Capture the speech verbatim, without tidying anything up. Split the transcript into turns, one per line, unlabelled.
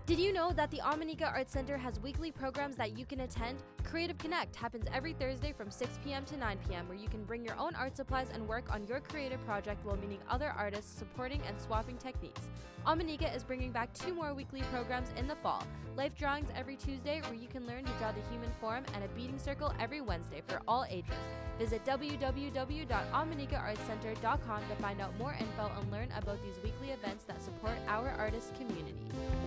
Did you know that the Ominica Arts Center has weekly programs that you can attend? Creative Connect happens every Thursday from six p.m. to nine p.m. where you can bring your own art supplies and work on your creative project while meeting other artists, supporting and swapping techniques. Ominica is bringing back two more weekly programs in the fall. Life drawings every Tuesday where you can learn to draw the human form, and a beading circle every Wednesday for all ages. Visit w w w dot ominica arts center dot com to find out more info and learn about these weekly events that support our artist community.